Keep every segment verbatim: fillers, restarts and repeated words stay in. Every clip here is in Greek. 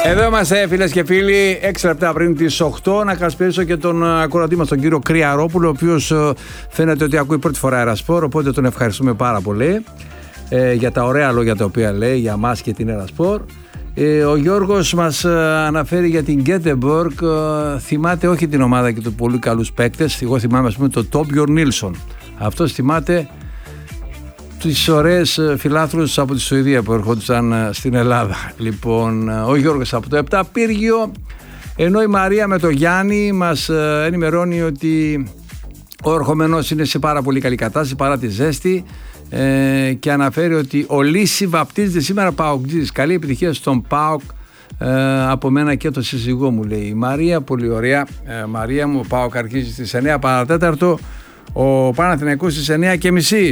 Εδώ είμαστε, φίλες και φίλοι, έξι λεπτά πριν τις οκτώ. Να καλησπέρισω και τον ακροατή μας, τον κύριο Κρυαρόπουλο, ο οποίος φαίνεται ότι ακούει πρώτη φορά Ερασπορ, οπότε τον ευχαριστούμε πάρα πολύ ε, για τα ωραία λόγια τα οποία λέει για μας και την Ερασπορ. Ε, ο Γιώργος μας αναφέρει για την Γκέτεμποργκ, ε, θυμάται όχι την ομάδα και τους πολύ καλούς παίκτες. Εγώ θυμάμαι, ας πούμε, το Τόμπιορν Νίλσον. Αυτός θυμάται τις ωραίες φιλάθλους από τη Σουηδία που ερχόντουσαν στην Ελλάδα. Λοιπόν, ο Γιώργος από το Επταπύργιο, ενώ η Μαρία με το Γιάννη μας ενημερώνει ότι ο ερχομενός είναι σε πάρα πολύ καλή κατάσταση παρά τη ζέστη, ε, και αναφέρει ότι ο Λύση βαπτίζεται σήμερα ΠΑΟΚτζής. Καλή επιτυχία στον ΠΑΟΚ ε, από μένα και το σύζυγό μου, λέει η Μαρία. Πολύ ωραία. ε, Μαρία μου, ο ΠΑΟΚ αρχίζει στις εννιά παρατέταρτο, ο Παναθηναϊκός στις εννιά και μισή.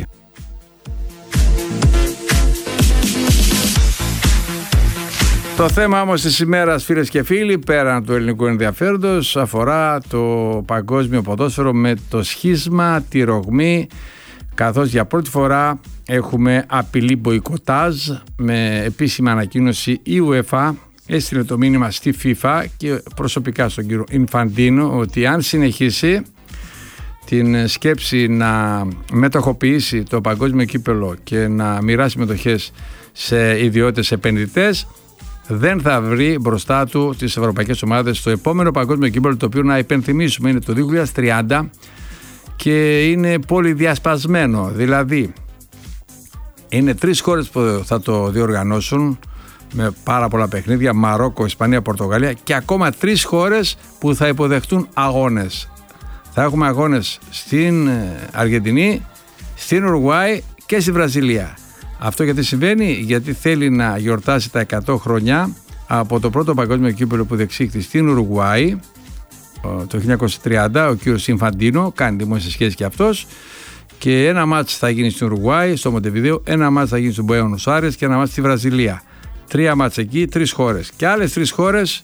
Το θέμα όμως της ημέρας, φίλες και φίλοι, πέραν του ελληνικού ενδιαφέροντος, αφορά το παγκόσμιο ποδόσφαιρο με το σχίσμα, τη ρογμή, καθώς για πρώτη φορά έχουμε απειλή μποϊκοτάζ με επίσημη ανακοίνωση. Η UEFA έστειλε το μήνυμα στη FIFA και προσωπικά στον κύριο Ινφαντίνο ότι αν συνεχίσει την σκέψη να μετοχοποιήσει το παγκόσμιο κύπελο και να μοιράσει μετοχές σε ιδιώτες επενδυτές, δεν θα βρει μπροστά του τις ευρωπαϊκές ομάδες στο επόμενο παγκόσμιο κύπελλο, το οποίο, να υπενθυμίσουμε, είναι το δύο χιλιάδες τριάντα και είναι πολυδιασπασμένο. Δηλαδή είναι τρεις χώρες που θα το διοργανώσουν με πάρα πολλά παιχνίδια: Μαρόκο, Ισπανία, Πορτογαλία, και ακόμα τρεις χώρες που θα υποδεχτούν αγώνες. Θα έχουμε αγώνες στην Αργεντινή, στην Ουρουγουάη και στη Βραζιλία. Αυτό γιατί συμβαίνει? Γιατί θέλει να γιορτάσει τα εκατό χρόνια από το πρώτο παγκόσμιο κύπελλο που διεξήχθη στην Ουρουγουάη το χίλια εννιακόσια τριάντα. Ο κύριος Ινφαντίνο κάνει δημόσιες σχέσεις και αυτός, και ένα μάτς θα γίνει στην Ουρουγουάη, στο Μοντεβιδέο, ένα μάτς θα γίνει στον Μπουένος Άιρες και ένα μάτς στη Βραζιλία. Τρία μάτς εκεί, τρεις χώρες και άλλες τρεις χώρες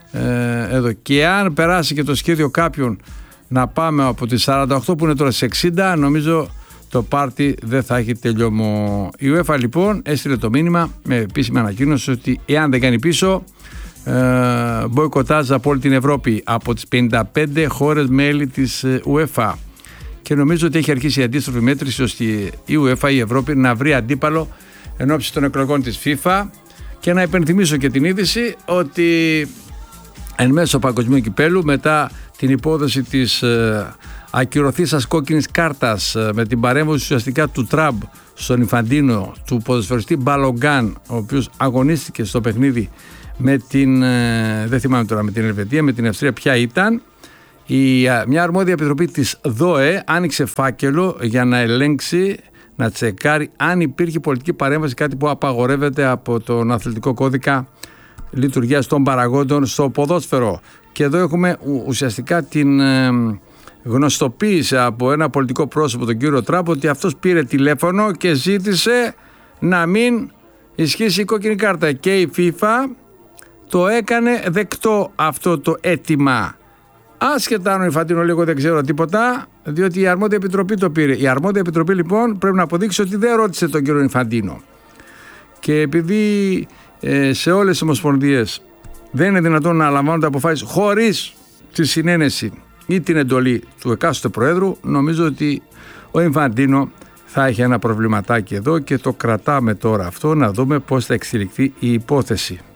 ε, εδώ. Και αν περάσει και το σχέδιο κάποιον να πάμε από τις σαράντα οκτώ που είναι τώρα στις εξήντα, νομίζω το πάρτι δεν θα έχει τελειωμό. Η UEFA λοιπόν έστειλε το μήνυμα με επίσημη ανακοίνωση ότι εάν δεν κάνει πίσω, ε, μποϊκοτάζ από όλη την Ευρώπη, από τις πενήντα πέντε χώρες μέλη της UEFA. Και νομίζω ότι έχει αρχίσει η αντίστροφη μέτρηση ώστε η UEFA, η Ευρώπη, να βρει αντίπαλο εν ώψη των εκλογών της FIFA. Και να υπενθυμίσω και την είδηση ότι εν μέσω παγκοσμίου κυπέλου, μετά την υπόδοση της ε, ακυρωθήσας κόκκινης κάρτας με την παρέμβαση ουσιαστικά του Τραμπ στον Ινφαντίνο, του ποδοσφαιριστή Μπαλογκάν, ο οποίος αγωνίστηκε στο παιχνίδι με την, δεν θυμάμαι τώρα, με την Ελβετία, με την Αυστρία, ποια ήταν, η, μια αρμόδια επιτροπή της ΔΟΕ άνοιξε φάκελο για να ελέγξει, να τσεκάρει αν υπήρχε πολιτική παρέμβαση, κάτι που απαγορεύεται από τον αθλητικό κώδικα λειτουργίας των παραγόντων στο ποδόσφαιρο. Και εδώ έχουμε ουσιαστικά την γνωστοποίησε από ένα πολιτικό πρόσωπο, τον κύριο Τραμπ, ότι αυτός πήρε τηλέφωνο και ζήτησε να μην ισχύσει η κόκκινη κάρτα, και η FIFA το έκανε δεκτό αυτό το αίτημα. Άσχετα αν ο Ινφαντίνο λίγο δεν ξέρω τίποτα, διότι η αρμόδια επιτροπή το πήρε. Η αρμόδια επιτροπή λοιπόν πρέπει να αποδείξει ότι δεν ρώτησε τον κύριο Ινφαντίνο. Και επειδή ε, σε όλες τις ομοσπονδίες δεν είναι δυνατόν να λαμβάνονται αποφάσεις χωρίς τη συνένεση ή την εντολή του εκάστοτε προέδρου, νομίζω ότι ο Ινφαντίνο θα έχει ένα προβληματάκι εδώ και το κρατάμε τώρα αυτό, να δούμε πώς θα εξελιχθεί η υπόθεση.